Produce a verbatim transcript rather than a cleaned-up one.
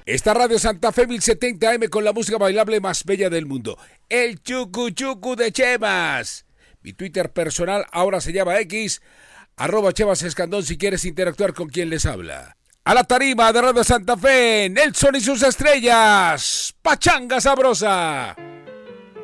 Esta Radio Santa Fe mil setenta A M con la música bailable más bella del mundo. El Chucu Chucu de Chevas. Mi Twitter personal ahora se llama X, arroba Chevas Escandón si quieres interactuar con quien les habla. A la tarima de Radio Santa Fe, Nelson y sus estrellas. Pachanga sabrosa.